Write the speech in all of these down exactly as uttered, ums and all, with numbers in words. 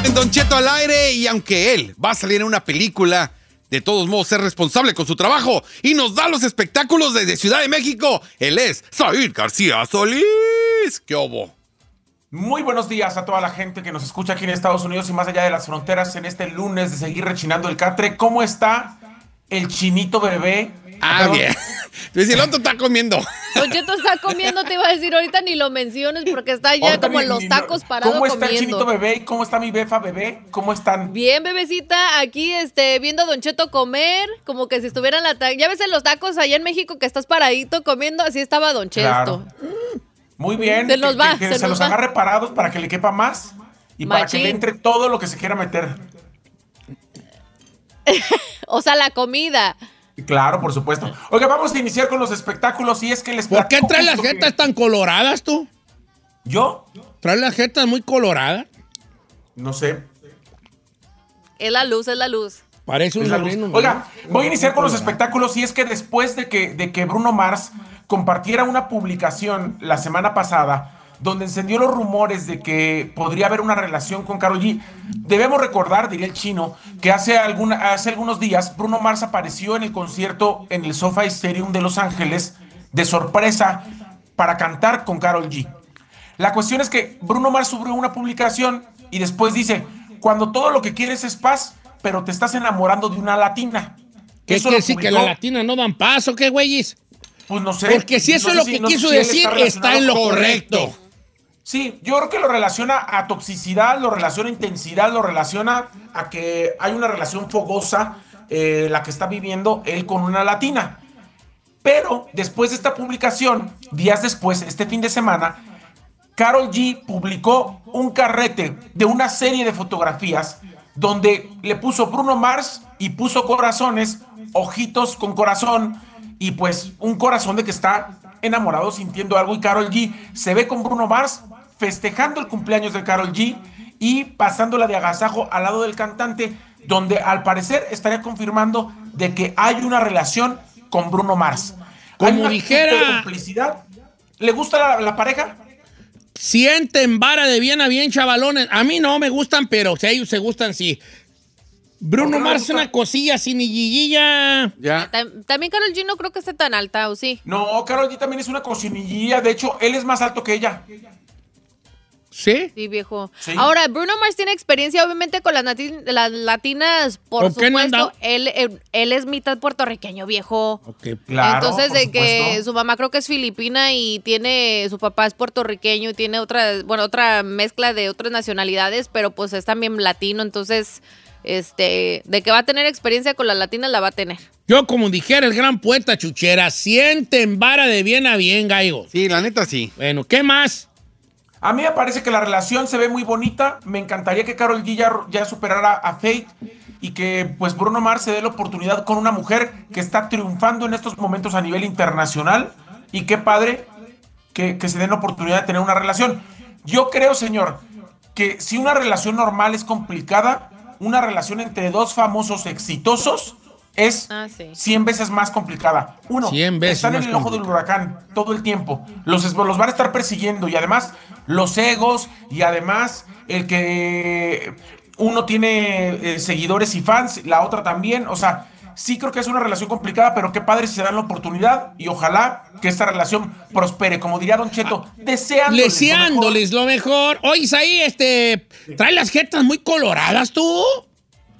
en Don Cheto al aire, y aunque él va a salir en una película, de todos modos es responsable con su trabajo y nos da los espectáculos desde Ciudad de México. Él es Said García Solís. ¿Qué obo? Muy buenos días a toda la gente que nos escucha aquí en Estados Unidos y más allá de las fronteras en este lunes de seguir rechinando el catre. ¿Cómo está el chinito bebé? Ah, Perdón. bien. Pues el otro está comiendo. Don Cheto está comiendo, te iba a decir, ahorita ni lo menciones porque está ya Ahorita como ni- en los ni- tacos parado ¿Cómo está comiendo. el chinito bebé? ¿Y cómo está mi befa bebé? ¿Cómo están? Bien, bebecita, aquí este, viendo a Don Cheto comer, como que si estuviera en la ta- ya ves en los tacos allá en México que estás paradito comiendo, así estaba Don Cheto. Claro. Muy bien. Se nos que- va, que- que se se nos los va. agarre parados para que le quepa más y para que Machín. le entre todo lo que se quiera meter. O sea, la comida. Claro, por supuesto. Oiga, vamos a iniciar con los espectáculos y es que les ¿Por qué platico traes las justo que- jetas tan coloradas tú? ¿Yo? ¿Traes las jetas muy coloradas? No sé. Es la luz, es la luz. Parece un Es la luz. sobrino. Oiga, ¿no? voy a iniciar con los espectáculos y es que después de que, de que Bruno Mars compartiera una publicación la semana pasada donde encendió los rumores de que podría haber una relación con Karol G, debemos recordar, diría el chino, que hace, alguna, hace algunos días Bruno Mars apareció en el concierto en el SoFi Stadium de Los Ángeles de sorpresa para cantar con Karol G. La cuestión es que Bruno Mars subió una publicación y después dice, cuando todo lo que quieres es paz, pero te estás enamorando de una latina. ¿Qué Eso quiere lo decir que publicó, la latina no dan paso? ¿Qué güeyes? Pues no sé. Porque si eso No es sé lo si- que no sé quiso si él decir, está está en lo relacionado- correcto. Sí, yo creo que lo relaciona a toxicidad, lo relaciona a intensidad, lo relaciona a que hay una relación fogosa, eh, la que está viviendo él con una latina. Pero después de esta publicación, días después, este fin de semana, Karol G publicó un carrete de una serie de fotografías donde le puso Bruno Mars y puso corazones, ojitos con corazón y pues un corazón de que está enamorado sintiendo algo y Karol G se ve con Bruno Mars festejando el cumpleaños de Karol G y pasándola de agasajo al lado del cantante donde al parecer estaría confirmando de que hay una relación con Bruno Mars. Hay Como una dijera- tipo de complicidad. ¿Le gusta la, la pareja? Sienten vara de bien a bien, chavalones. A mí no me gustan, pero si a ellos se gustan, sí. Bruno ¿Por qué no le Mars es gusta? una cosilla sin yiyilla. Ya. Tam- También Karol G no creo que esté tan alta, ¿o sí? No, Karol G también es una cocinilla. De hecho, él es más alto que ella. ¿Sí? Sí, viejo. Sí. Ahora, Bruno Mars tiene experiencia, obviamente, con las, nati- las latinas, por ¿Con qué no han supuesto. dado? Él, él, él es mitad puertorriqueño, viejo. Ok. Claro, Entonces, por de que supuesto. su mamá creo que es filipina y tiene, su papá es puertorriqueño y tiene otra, bueno, otra mezcla de otras nacionalidades, pero pues es también latino, entonces, este, de que va a tener experiencia con las latinas, la va a tener. Yo, como dijera el gran poeta Chuchera, sienten vara de bien a bien, gallo. Sí, la neta sí. Bueno, ¿qué más? A mí me parece que la relación se ve muy bonita. Me encantaría que Karol G ya, ya superara a Faith y que pues Bruno Mars se dé la oportunidad con una mujer que está triunfando en estos momentos a nivel internacional. Y qué padre que, que se den la oportunidad de tener una relación. Yo creo, señor, que si una relación normal es complicada, una relación entre dos famosos exitosos es Ah, sí. cien veces más complicada. Uno, cien veces están en más el ojo del huracán todo el tiempo. Los, es- los van a estar persiguiendo y además los egos y además el que uno tiene eh, seguidores y fans, la otra también. O sea, sí creo que es una relación complicada, pero qué padre si se dan la oportunidad y ojalá que esta relación prospere. Como diría Don Cheto, deseándoles. Deseándoles lo mejor. Oye, ahí, este, trae las jetas muy coloradas, tú. lo mejor.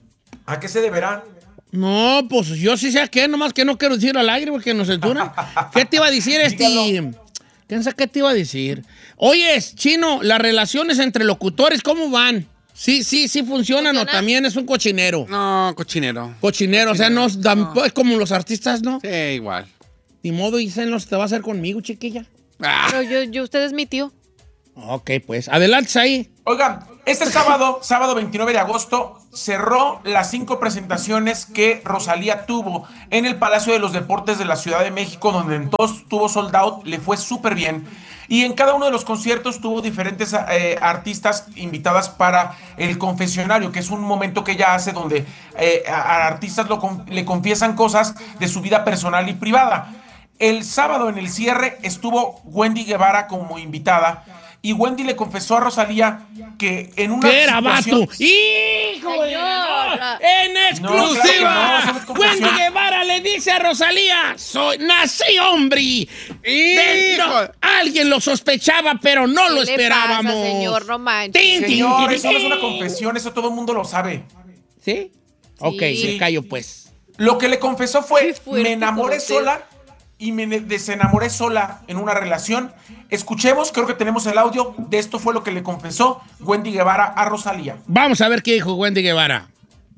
¿A qué se deberá? No, pues yo sí sé a qué, nomás que no quiero decirlo al aire porque nos censuran. ¿Qué te iba a decir este? Dígalo. Piensa qué te iba a decir. Oye, Chino, las relaciones entre locutores, ¿cómo van? Sí, sí, sí funcionan o ¿Funciona? también es un cochinero. No, cochinero. Cochinero, o sea, no, es tan- es como los artistas, ¿no? Sí, igual. Ni modo, y no se te va a hacer conmigo, chiquilla. Ah, Pero yo, yo, usted es mi tío. Ok, pues, adelante ahí. Oigan, este sábado, sábado veintinueve de agosto, cerró las cinco presentaciones que Rosalía tuvo en el Palacio de los Deportes de la Ciudad de México, donde en todos tuvo sold out, le fue súper bien. Y en cada uno de los conciertos tuvo diferentes eh, artistas invitadas para el confesionario, que es un momento que ella hace donde eh, a, a artistas lo, con- le confiesan cosas de su vida personal y privada. El sábado en el cierre estuvo Wendy Guevara como invitada. y Wendy le confesó a Rosalía que en una ¿Qué era, situación... vato? ¡Hijo de Señora. ¡En exclusiva! No, claro que no, son Wendy confesiones. Guevara le dice a Rosalía, soy, nací hombre. De- no, alguien lo sospechaba, pero no lo ¿Qué le esperábamos. pasa, señor? No manches. Tin, tin, Señor, tin, eso no es una tin. confesión, eso todo el mundo lo sabe. ¿Sí? Ok, Sí. me callo pues. Lo que le confesó Qué fue, fuerte me enamoré con usted. sola y me ne- desenamoré sola en una relación. Escuchemos, creo que tenemos el audio de esto fue lo que le confesó Wendy Guevara a Rosalía. Vamos a ver qué dijo Wendy Guevara.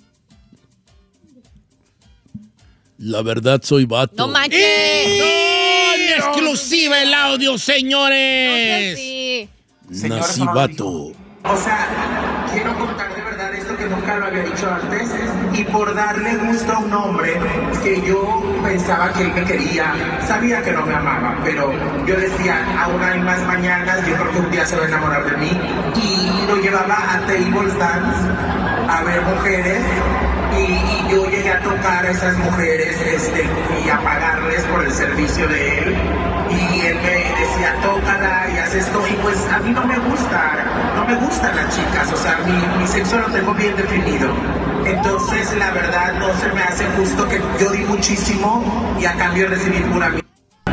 La verdad soy vato. No manches. ¡Eh! ¡En exclusiva el audio, No señores! sé si. Señor, Nací eso no lo vato. dijo. O sea, quiero contar de verdad esto que nunca lo había dicho antes y por darle gusto a un hombre que yo pensaba que él me quería, sabía que no me amaba, pero yo decía, aún hay más mañanas, yo creo que un día se va a enamorar de mí y lo llevaba a tables dance a ver mujeres y, y yo llegué a tocar a esas mujeres este, y a pagarles por el servicio de él. Y él me decía, tócala y haz esto. Y pues a mí no me gusta, no me gustan las chicas. O sea, mi, mi sexo lo tengo bien definido. Entonces, la verdad, no se me hace justo que yo di muchísimo y a cambio recibí pura mierda.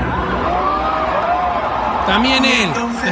También él. Entonces,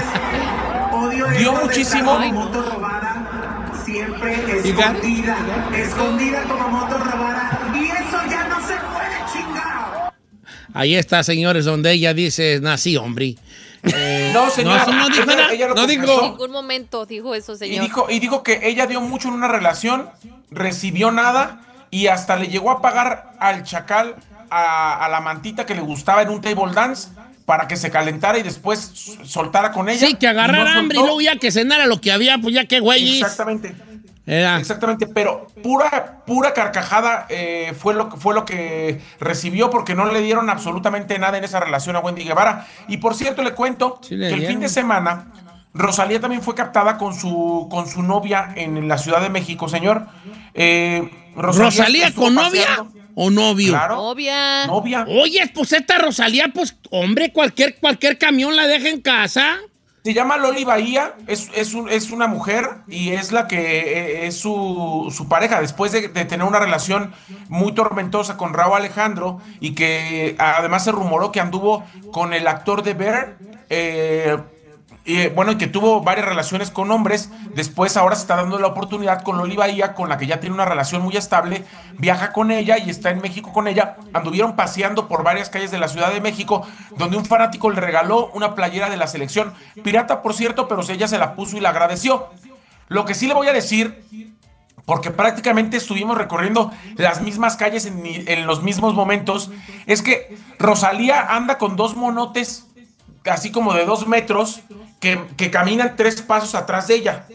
odio Dio esto de muchísimo. estar como moto robada, siempre You got it? escondida, escondida como moto robada. Y eso ya no se puede, chingado. Ahí está, señores, donde ella dice, nací hombre. Eh, No, señor, eso no dijo ella- nada. ella lo No confesó. dijo. En ningún momento dijo eso, Y señor. dijo, y dijo que ella dio mucho en una relación, recibió nada y hasta le llegó a pagar al chacal, a, a la mantita que le gustaba en un table dance para que se calentara y después s- soltara con ella. Sí, que Y agarrara no hambre y soltó. luego ya que cenara lo que había, pues ya qué güey. Exactamente. Era. Exactamente, pero pura, pura carcajada eh, fue, lo, que- fue lo que recibió porque no le dieron absolutamente nada en esa relación a Wendy Guevara. Y por cierto, le cuento Sí le que el dieron. fin de semana Rosalía también fue captada con su, con su novia en la Ciudad de México, señor. Eh, ¿Rosalía estuvo con novia paseando. o novio? Claro, Novia. novia. Oye, pues esta Rosalía, pues, hombre, cualquier, cualquier camión la deja en casa. Se llama Loli Bahía, es, es, un- es una mujer y es la que eh, es su, su pareja después de, de tener una relación muy tormentosa con Rauw Alejandro y que además se rumoró que anduvo con el actor de Bear, eh, y, eh, bueno, y que tuvo varias relaciones con hombres. Después ahora se está dando la oportunidad con Loli Bahía, con la que ya tiene una relación muy estable, viaja con ella y está en México con ella. Anduvieron paseando por varias calles de la Ciudad de México, donde un fanático le regaló una playera de la selección, pirata por cierto, pero ella se la puso y la agradeció. Lo que sí le voy a decir, porque prácticamente estuvimos recorriendo las mismas calles en, mi- en los mismos momentos, es que Rosalía anda con dos monotes, así como de dos metros, que, que caminan tres pasos atrás de ella.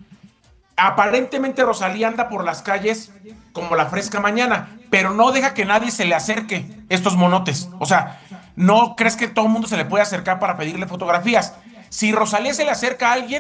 Aparentemente Rosalía anda por las calles como la fresca mañana, pero no deja que nadie se le acerque estos monotes. O sea, no crees que todo el mundo se le puede acercar para pedirle fotografías. Si Rosalía se le acerca a alguien,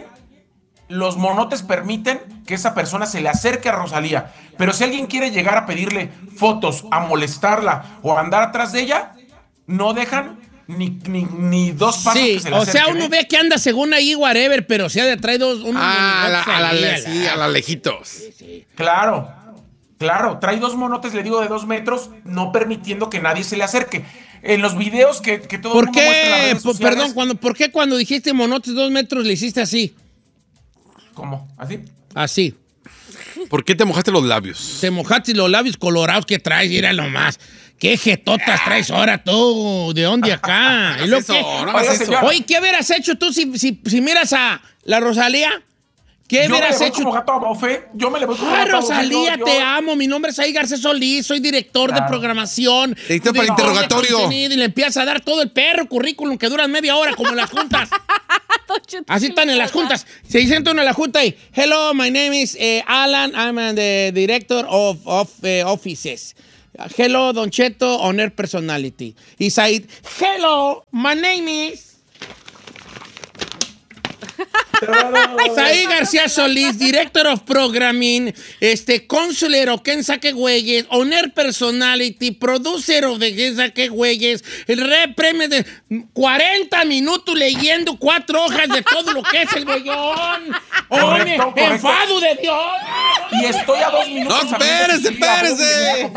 los monotes permiten que esa persona se le acerque a Rosalía. Pero si alguien quiere llegar a pedirle fotos, a molestarla o a andar atrás de ella, no dejan ni, ni, ni dos pasos Sí, que se le o acerquen. sea, uno ¿eh? ve que anda según ahí, whatever, pero si ha de traer dos, unos Ah, a la, monigotes a la, ahí, le- a la- sí, a la lejitos. Claro, claro, trae dos monotes, le digo, de dos metros, no permitiendo que nadie se le acerque. En los videos que, que todo el ¿Por mundo muestra en las qué? redes Por- sociales- perdón, cuando, ¿por qué cuando dijiste monotes dos metros le hiciste así? ¿Cómo? ¿Así? Así. ¿Por qué te mojaste los labios? Te mojaste los labios colorados que traes, mira nomás. ¿Qué jetotas traes ahora tú? ¿De dónde acá? ¿Y lo eso, que- no hagas Oiga, eso. señor. Oye, ¿qué hubieras hecho tú si, si, si miras a la Rosalía? ¿Qué Yo me le hubieras voy hecho? como gato a bofe, yo me le voy como Ay, gato a bofe, Rosalía, no, te yo- amo. Mi nombre es Ahí Garcés Solís. Soy director de Claro. programación. Te diste para el director de interrogatorio. contenido, Y le empiezas a dar todo el perro currículum que duran media hora, como en las juntas. Así están en las juntas. Se sienta uno en la junta y, hello, my name is eh, Alan. I'm uh, the director of, of eh, offices. Hello, Don Cheto, honor personality. Y Said, hello, my name is... Said García Solís, Director of Programming, este, Consular of Kensaque Güeyes, Owner Personality, Producer of the Kensaque Güeyes, el Re Premio de cuarenta minutos leyendo cuatro hojas de todo lo que es el güeyón. ¡Oye, enfado de Dios! Y estoy a dos minutos. ¡No, espérese, espérese!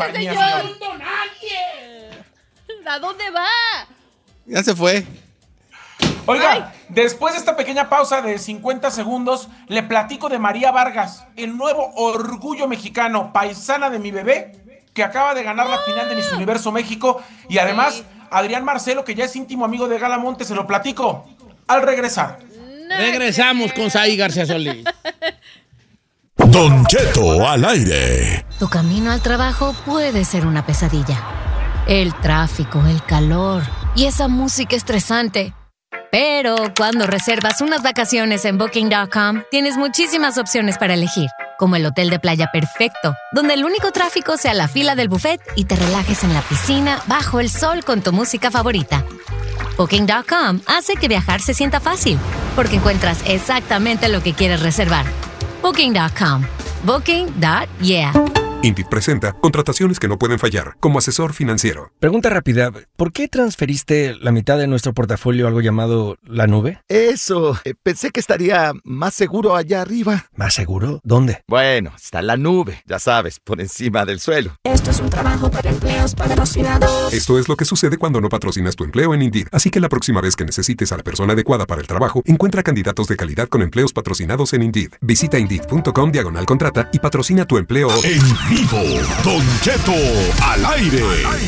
¿A dónde va? Ya se fue. Oiga, Ay. después de esta pequeña pausa de cincuenta segundos, le platico de María Vargas, el nuevo orgullo mexicano, paisana de mi bebé, que acaba de ganar la final de Miss Universo México. Y además, Sí. Adrián Marcelo, que ya es íntimo amigo de Gala Monte, se lo platico al regresar. Regresamos con Said García Solís. Don Cheto al aire. Tu camino al trabajo puede ser una pesadilla. El tráfico, el calor y esa música estresante. Pero cuando reservas unas vacaciones en Booking punto com, tienes muchísimas opciones para elegir, como el hotel de playa perfecto, donde el único tráfico sea la fila del buffet y te relajes en la piscina bajo el sol con tu música favorita. Booking punto com hace que viajar se sienta fácil, porque encuentras exactamente lo que quieres reservar. Booking punto com. Booking punto yeah. Indeed presenta contrataciones que no pueden fallar como asesor financiero. Pregunta rápida, ¿por qué transferiste la mitad de nuestro portafolio a algo llamado la nube? Eso, eh, pensé que estaría más seguro allá arriba. ¿Más seguro? ¿Dónde? Bueno, está la nube, ya sabes, por encima del suelo. Esto es un trabajo para empleos patrocinados. Esto es lo que sucede cuando no patrocinas tu empleo en Indeed. Así que la próxima vez que necesites a la persona adecuada para el trabajo, encuentra candidatos de calidad con empleos patrocinados en Indeed. Visita Indeed punto com diagonal contrata y patrocina tu empleo En vivo, Don Cheto al aire.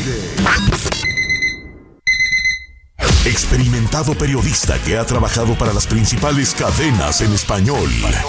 Experimentado periodista que ha trabajado para las principales cadenas en español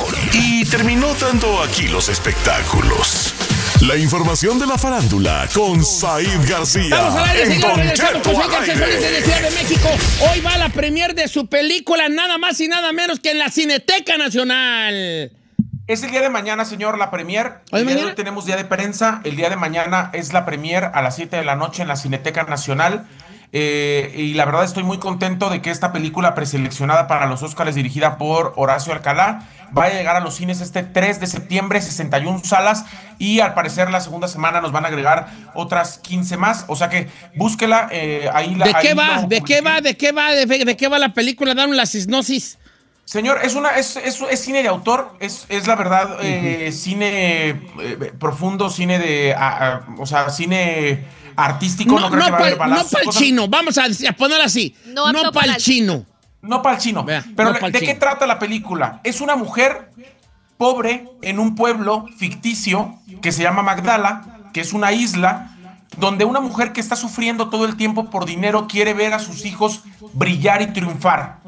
y terminó dando aquí los espectáculos. La información de la farándula con Said García. Estamos al aire, en señor, Don regresando Cheto con Said al García Solís aire. desde Ciudad de México. Hoy va la premier de su película, nada más y nada menos que en la Cineteca Nacional. Es el día de mañana, señor, la premier. ¿Hoy El día de mañana? hoy tenemos día de prensa. El día de mañana es la premier a las siete de la noche en la Cineteca Nacional. Eh, y la verdad estoy muy contento de que esta película preseleccionada para los Óscares, dirigida por Horacio Alcalá, vaya a llegar a los cines este tres de septiembre, sesenta y una salas, y al parecer la segunda semana nos van a agregar otras quince más. O sea que búsquela. Eh, ahí la, ¿De qué ahí va? lo ¿De qué publiqué. va? ¿De qué va? ¿De, de qué va la película? Dame la sinopsis. Señor, es una es, es, es cine de autor, es, es la verdad, eh, cine eh, profundo, cine de, a, a, o sea, cine artístico. No, No, creo no que va a para haber balazos, el cosas- chino, vamos a, a ponerlo así. No No, apto para para el el- chino. No para el chino. Vea, Pero no pa'l ¿de chino. qué trata la película? Es una mujer pobre en un pueblo ficticio que se llama Magdala, que es una isla, donde una mujer que está sufriendo todo el tiempo por dinero quiere ver a sus hijos brillar y triunfar.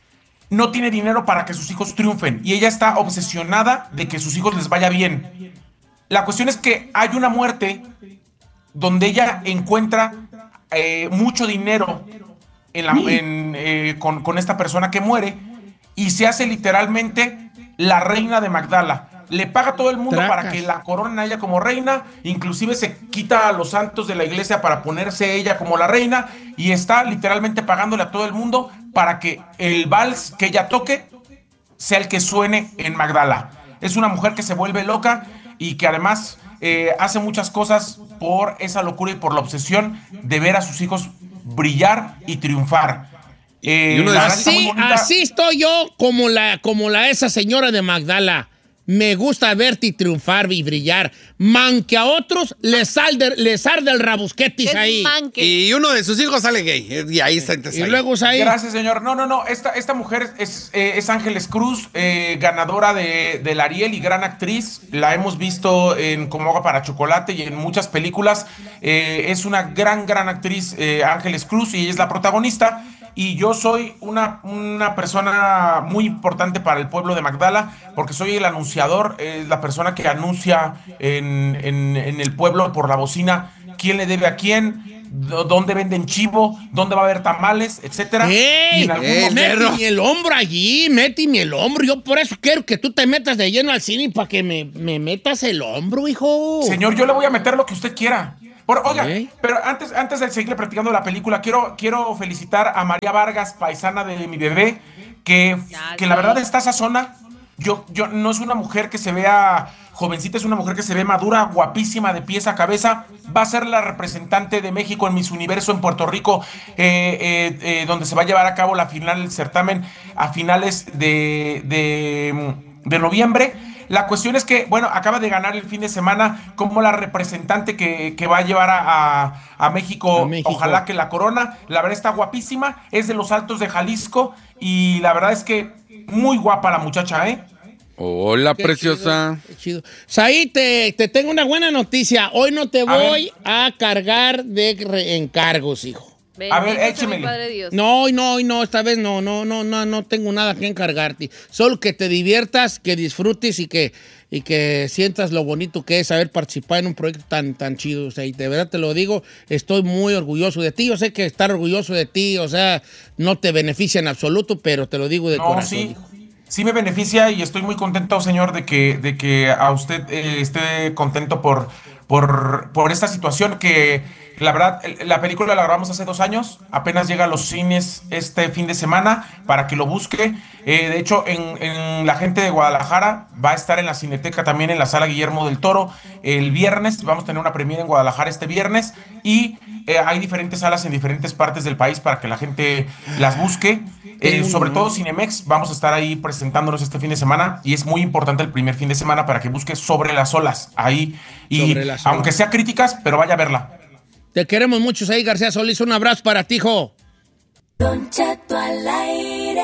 No tiene dinero para que sus hijos triunfen y ella está obsesionada de que sus hijos les vaya bien. La cuestión es que hay una muerte donde ella encuentra eh, mucho dinero en la, en, eh, con, con esta persona que muere y se hace literalmente la reina de Magdala. Le paga a todo el mundo Tracas. para que la coronen a ella como reina, inclusive se quita a los santos de la iglesia para ponerse ella como la reina y está literalmente pagándole a todo el mundo para que el vals que ella toque sea el que suene en Magdala. Es una mujer que se vuelve loca y que además eh, hace muchas cosas por esa locura y por la obsesión de ver a sus hijos brillar y triunfar. Eh, Y uno de la esos- verdad está muy Así, bonita. así estoy yo como la, como la esa señora de Magdala. Me gusta verte triunfar y brillar. Man que a otros les arde, les arde el rabusquetis Es ahí. manque. Y uno de sus hijos sale gay. eh, Y ahí está. Y luego ahí. Gracias, señor. No, no, no. Esta, esta mujer es, eh, es Ángeles Cruz, eh, ganadora de, del Ariel y gran actriz. La hemos visto en Como agua para chocolate y en muchas películas. Eh, es una gran, gran actriz, eh, Ángeles Cruz, y ella es la protagonista. Y yo soy una, una persona muy importante para el pueblo de Magdala, porque soy el anunciador, eh, la persona que anuncia en, en, en el pueblo por la bocina quién le debe a quién, d- dónde venden chivo, dónde va a haber tamales, etcétera. ¡Ey! Y en algún ey, momento- perro. Méteme el hombro allí, méteme el hombro. Yo por eso quiero que tú te metas de lleno al cine para que me, me metas el hombro, hijo. Señor, yo le voy a meter lo que usted quiera. Por, oiga, Ok. pero antes, antes de seguirle platicando la película, quiero, quiero felicitar a María Vargas, paisana de mi bebé, que, que la verdad está esa zona. Yo, yo, no es una mujer que se vea jovencita, es una mujer que se ve madura, guapísima de pies a cabeza. Va a ser la representante de México en Miss Universo en Puerto Rico, eh, eh, eh, donde se va a llevar a cabo la final del certamen a finales de, de, de noviembre. La cuestión es que, bueno, acaba de ganar el fin de semana como la representante que, que va a llevar a, a, a, México, a México. Ojalá que la corona. La verdad está guapísima, es de los Altos de Jalisco y la verdad es que muy guapa la muchacha, ¿eh? Hola, qué preciosa. Chido, qué chido. Saí, te, te tengo una buena noticia. Hoy no te voy a, a cargar de encargos, hijo. Bendito a ver, échemele. No, no, no, esta vez no, no, no, no, no tengo nada que encargarte. Solo que te diviertas, que disfrutes y que, y que sientas lo bonito que es haber participado en un proyecto tan, tan chido. O sea, y de verdad te lo digo, estoy muy orgulloso de ti. Yo sé que estar orgulloso de ti, o sea, no te beneficia en absoluto, pero te lo digo de no, corazón. Sí. Hijo. Sí me beneficia y estoy muy contento, señor, de que, de que a usted eh, esté contento por, por, por esta situación que, la verdad, la película la grabamos hace dos años, apenas llega a los cines este fin de semana para que lo busque. Eh, de hecho, en, en la gente de Guadalajara va a estar en la Cineteca también en la Sala Guillermo del Toro el viernes. Vamos a tener una premiere en Guadalajara este viernes y eh, hay diferentes salas en diferentes partes del país para que la gente las busque. Eh, sobre todo Cinemex, vamos a estar ahí presentándonos este fin de semana y es muy importante el primer fin de semana para que busque Sobre las olas ahí y aunque sea críticas, pero vaya a verla. Te queremos mucho, Saí García Solís. Un abrazo para ti, hijo. Don Cheto al aire.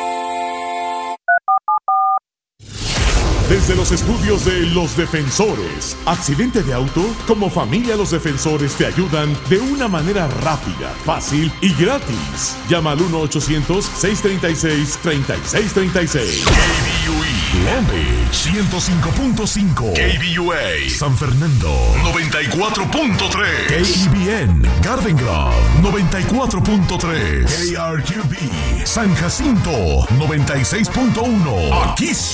Desde los estudios de Los Defensores. ¿Accidente de auto? Como familia Los Defensores te ayudan de una manera rápida, fácil y gratis. Llama al uno ochocientos, seiscientos treinta y seis, treinta y seis treinta y seis. K B U E Long Beach ciento cinco punto cinco. K B U A San Fernando noventa y cuatro punto tres. K E B N Garden Grove noventa y cuatro punto tres. K R Q B San Jacinto noventa y seis punto uno. Aquí